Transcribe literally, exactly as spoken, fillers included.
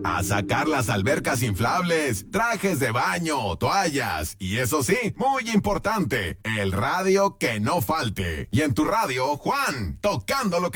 a sacar las albercas inflables, trajes de baño, toallas y eso sí, muy importante, el radio que no falte. Y en tu radio, Juan, tocando lo que